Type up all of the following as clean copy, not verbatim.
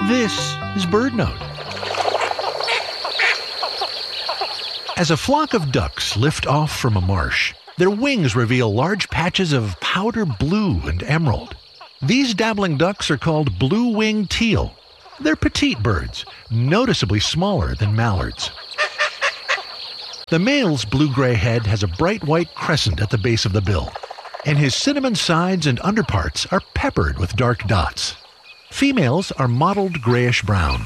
This is BirdNote. As a flock of ducks lift off from a marsh, their wings reveal large patches of powder blue and emerald. These dabbling ducks are called blue-winged teal. They're petite birds, noticeably smaller than mallards. The male's blue-gray head has a bright white crescent at the base of the bill, and his cinnamon sides and underparts are peppered with dark dots. Females are mottled grayish-brown.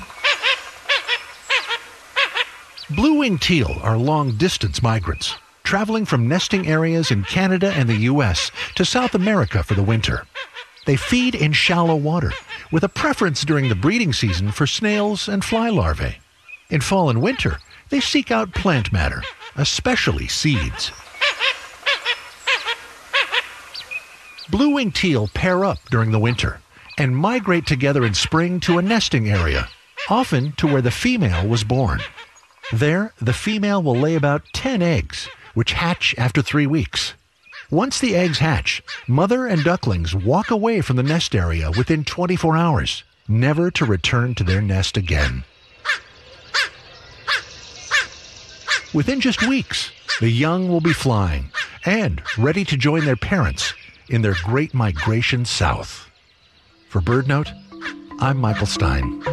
Blue-winged teal are long-distance migrants, traveling from nesting areas in Canada and the U.S. to South America for the winter. They feed in shallow water, with a preference during the breeding season for snails and fly larvae. In fall and winter, they seek out plant matter, especially seeds. Blue-winged teal pair up during the winter and migrate together in spring to a nesting area, often to where the female was born. There, the female will lay about 10 eggs, which hatch after 3 weeks. Once the eggs hatch, mother and ducklings walk away from the nest area within 24 hours, never to return to their nest again. Within just weeks, the young will be flying and ready to join their parents in their great migration south. For BirdNote, I'm Michael Stein.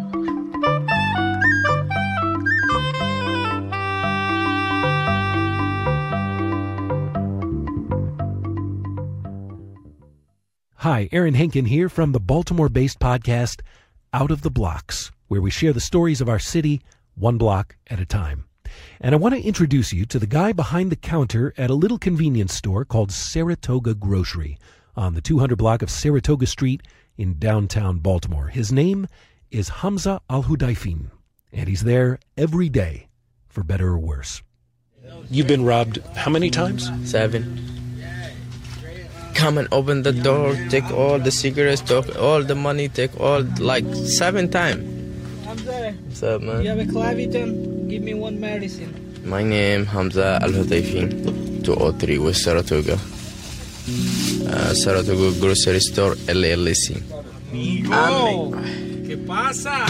Hi, Aaron Henkin here from the Baltimore-based podcast Out of the Blocks, where we share the stories of our city one block at a time. And I want to introduce you to the guy behind the counter at a little convenience store called Saratoga Grocery on the 200 block of Saratoga Street in downtown Baltimore. His name is Hamza Al-Hudayfin, and he's there every day, for better or worse. You've been robbed how many times? 7. Come and open the door, take all the cigarettes, take all the money, take all, like 7 times. Hamza, What's up, man? you have a Clavitin? Give me one medicine. My name Hamza Al-Hudayfin, 203 West Saratoga. Saratoga Grocery Store, LLC. Oh, ¿qué pasa?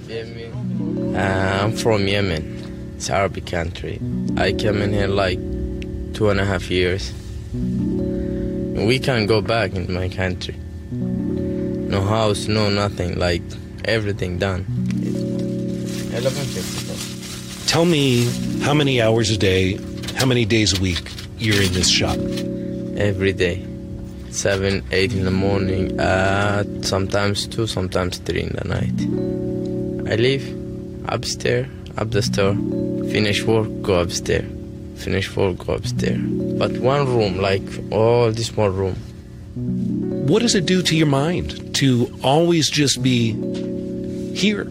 I'm from Yemen. It's Arabic country. I came in here like 2.5 years. We can't go back in my country. No house, no nothing, like everything done. 11:50. Tell me how many hours a day, how many days a week you're in this shop? Every day. 7, 8 in the morning, sometimes 2, sometimes 3 in the night. I leave upstairs, up the store, finish work, go upstairs. Finish work, go upstairs. But one room, like all this one room. What does it do to your mind to always just be here?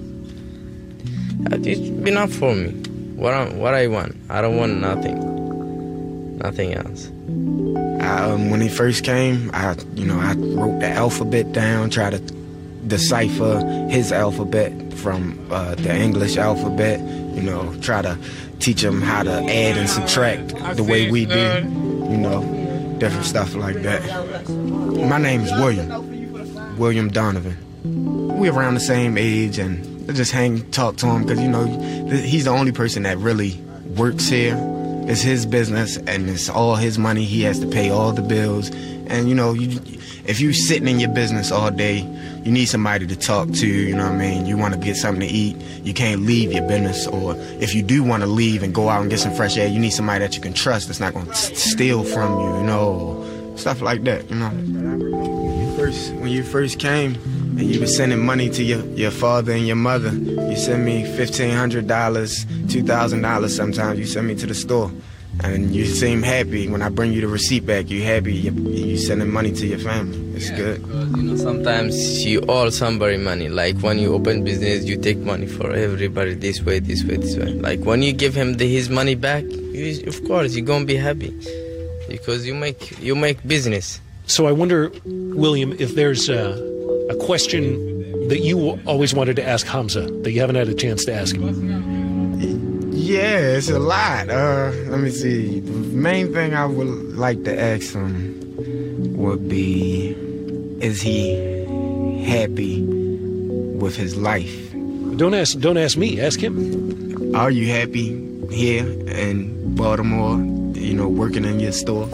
It's enough for me. What I want. I don't want nothing. Nothing else. When he first came, I wrote the alphabet down, tried to decipher his alphabet from the English alphabet, try to teach him how to add and subtract the way we do, different stuff like that. My name is William Donovan. We're around the same age, and I just talk to him because, he's the only person that really works here. It's his business, and it's all his money. He has to pay all the bills. And, if you're sitting in your business all day, you need somebody to talk to, you want to get something to eat. You can't leave your business. Or if you do want to leave and go out and get some fresh air, you need somebody that you can trust that's not going to steal from you, stuff like that, When you first came and you were sending money to your father and your mother, you send me $1,500, $2,000 sometimes. You send me to the store. And you seem happy. When I bring you the receipt back, you happy. You sending money to your family. It's good. Sometimes you owe somebody money. Like when you open business, you take money for everybody this way, this way, this way. Like when you give him his money back, of course you're gonna be happy because you make business. So I wonder, William, if there's a question that you always wanted to ask Hamza that you haven't had a chance to ask him. Yeah, it's a lot. Let me see. The main thing I would like to ask him would be, is he happy with his life. Don't ask me. Ask him. Are you happy here in Baltimore, working in your store?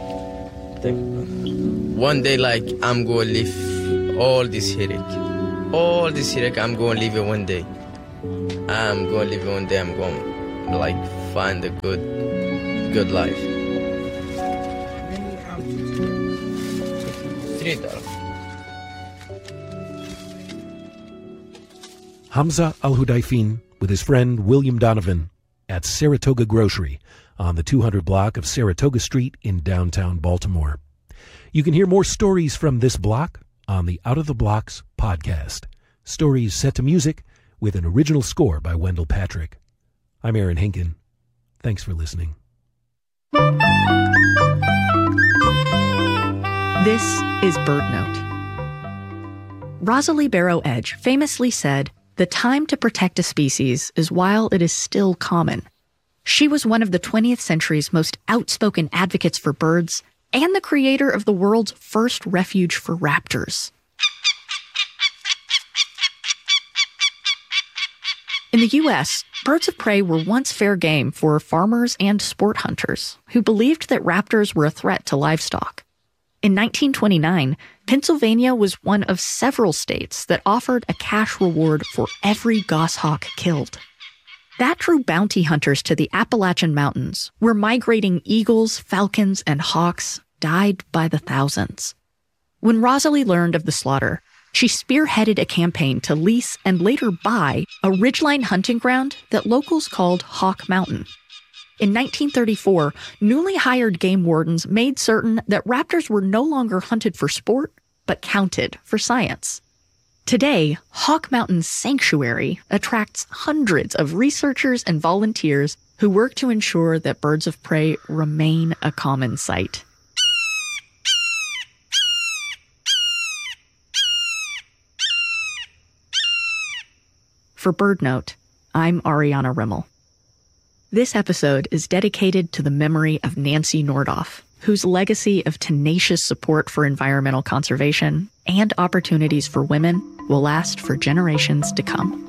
One day, like, I'm going to leave all this headache. All this headache, I'm going to leave it one day. I'm going to leave it one day. I'm going to, like, find a good life. $3. Hamza Al-Hudayfin with his friend William Donovan at Saratoga Grocery on the 200 block of Saratoga Street in downtown Baltimore. You can hear more stories from this block on the Out of the Blocks podcast. Stories set to music with an original score by Wendell Patrick. I'm Aaron Hinken. Thanks for listening. This is BirdNote. Rosalie Barrow Edge famously said, "The time to protect a species is while it is still common." She was one of the 20th century's most outspoken advocates for birds and the creator of the world's first refuge for raptors. In the U.S., birds of prey were once fair game for farmers and sport hunters who believed that raptors were a threat to livestock. In 1929, Pennsylvania was one of several states that offered a cash reward for every goshawk killed. That drew bounty hunters to the Appalachian Mountains, where migrating eagles, falcons, and hawks died by the thousands. When Rosalie learned of the slaughter, she spearheaded a campaign to lease and later buy a ridgeline hunting ground that locals called Hawk Mountain. In 1934, newly hired game wardens made certain that raptors were no longer hunted for sport, but counted for science. Today, Hawk Mountain's sanctuary attracts hundreds of researchers and volunteers who work to ensure that birds of prey remain a common sight. For BirdNote, I'm Ariana Rimmel. This episode is dedicated to the memory of Nancy Nordoff, whose legacy of tenacious support for environmental conservation and opportunities for women will last for generations to come.